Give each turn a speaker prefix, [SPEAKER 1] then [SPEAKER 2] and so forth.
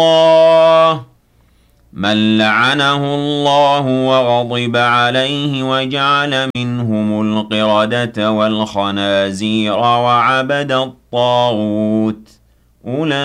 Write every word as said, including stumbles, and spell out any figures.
[SPEAKER 1] اللَّهِ مَن لَّعَنَهُ اللَّهُ وَغَضِبَ عَلَيْهِ وَجَعَلَ مِنْهُمُ الْقِرَدَةَ وَالْخَنَازِيرَ وَعَبَدَ الطَّاغُوتَ أُولَٰئِكَ